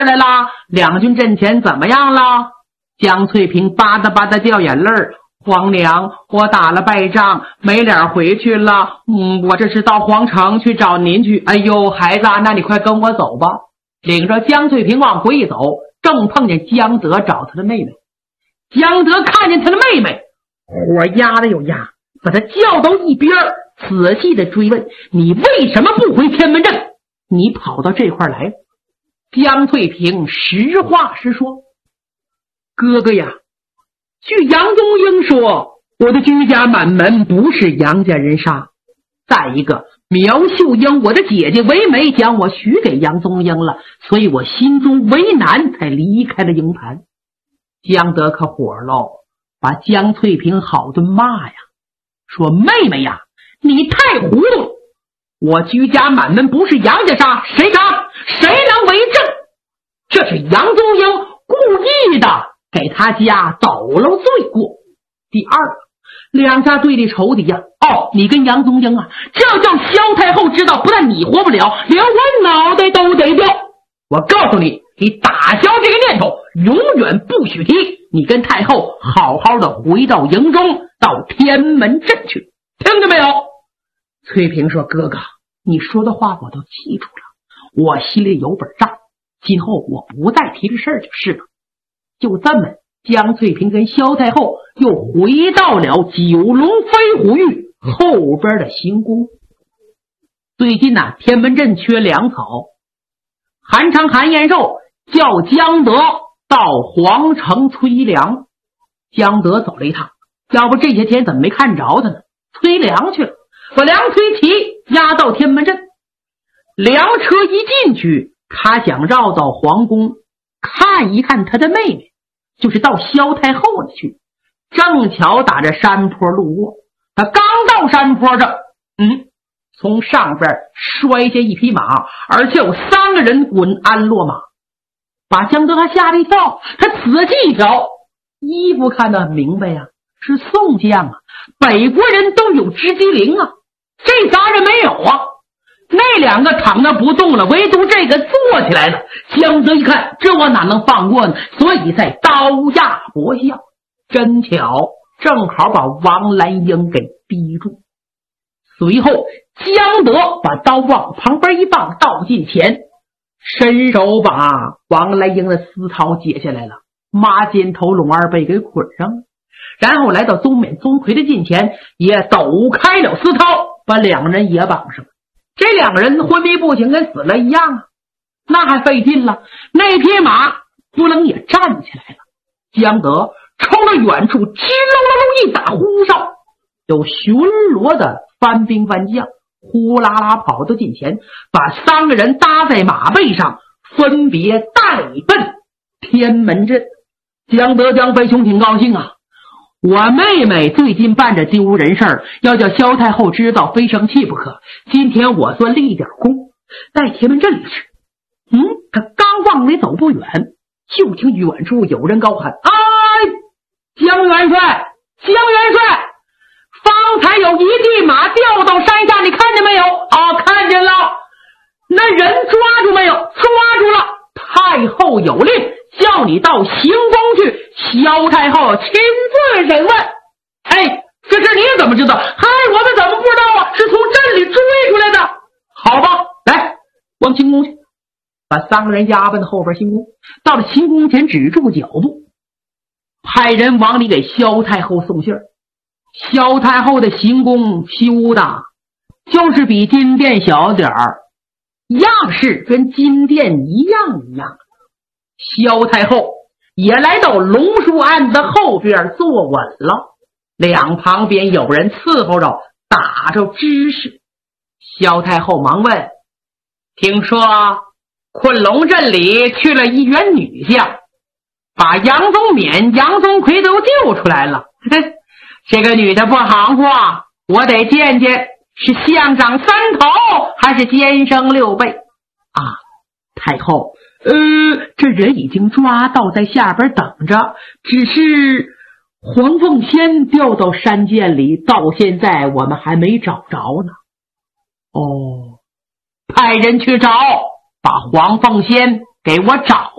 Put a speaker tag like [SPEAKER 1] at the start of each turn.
[SPEAKER 1] 来了，两军阵前怎么样了？江翠萍吧嗒吧嗒掉眼泪儿。皇娘，我打了败仗，没脸回去了。我这是到皇城去找您去。哎呦，孩子，那你快跟我走吧。领着江翠萍往回一走，正碰见江德找他的妹妹。江德看见他的妹妹，火压的有压，把他叫到一边，仔细的追问：你为什么不回天门阵？你跑到这块来？江翠萍实话实说：哥哥呀，据杨宗英说，我的居家满门不是杨家人杀。再一个，苗秀英我的姐姐为媒将我许给杨宗英了，所以我心中为难，才离开了营盘。江德可火喽，把江翠萍好顿骂呀，说妹妹呀，你太糊涂了，我居家满门不是杨家杀，谁杀？谁能为证？这是杨宗英故意的给他家抖了罪过。第二个，两家对立仇敌呀。你跟杨宗英啊，这要叫萧太后知道，不但你活不了，连我脑袋都得掉。我告诉你，你打消这个念头，永远不许提。你跟太后好好的回到营中，到天门镇去，听见没有？翠萍说：哥哥，你说的话我都记住了，我心里有本账，今后我不再提这事儿就是了。就这么，江翠萍跟萧太后又回到了九龙飞虎峪后边的行宫。最近呢，天门镇缺粮草，韩昌、韩延寿叫江德到皇城催粮。江德走了一趟，要不这些天怎么没看着他呢？催粮去了，把粮推齐，押到天门镇。粮车一进去，他想绕到皇宫看一看他的妹妹，就是到萧太后那去。正巧打着山坡路过，他刚到山坡这，从上边摔下一匹马，而且有3个人滚鞍落马，把江德还吓了一跳。他仔细一瞧，衣服看得很明白呀，是宋将啊，北国人都有直击翎啊，这仨人没有啊。那2个躺那不动了，唯独这个坐起来了。江德一看，这我哪能放过呢？所以才刀压脖项。真巧，正好把王兰英给逼住。随后江德把刀往旁边一放，倒近前，伸手把王兰英的丝绦解下来了，马肩头龙二背给捆上了，然后来到宗冕宗魁的近前，也抖开了丝绦，把2人也绑上了。这2个人昏迷不醒，跟死了一样啊，那还费劲了。那匹马不能也站起来了。江德冲着远处吱隆隆隆一打呼哨，有巡逻的番兵番将呼啦啦跑到近前，把3个人搭在马背上，分别带奔天门镇。江德江飞兄挺高兴啊，我妹妹最近办着丢人事儿，要叫萧太后知道，非生气不可。今天我算立一点功，带天门镇里去。他刚往里走不远，就听远处有人高喊：江元帅，江元帅，方才有一骑马掉到山下，你看见没有？看见了。那人抓住没有？抓住了。太后有令，叫你到行宫去，萧太后亲自审问。这事你怎么知道？我们怎么不知道啊？是从镇里追出来的。好吧，来，往行宫去。把3个人押奔到后边行宫，到了行宫前止住脚步，派人往里给萧太后送信儿。萧太后的行宫修的就是比金殿小点儿，样式跟金殿一样。萧太后也来到龙书案的后边坐稳了，两旁边有人伺候着，打着知识。萧太后忙问：听说昆龙镇里去了一员女将，把杨宗勉、杨宗魁都救出来了。这个女的不行话，我得见见是相长3头还是奸生6倍啊！太后，这人已经抓到，在下边等着，只是黄凤仙掉到山涧里，到现在我们还没找着呢。派人去找，把黄凤仙给我找